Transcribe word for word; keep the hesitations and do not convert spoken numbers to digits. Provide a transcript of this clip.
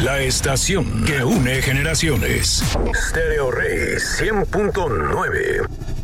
La estación que une generaciones. Stereo Rey cien punto nueve.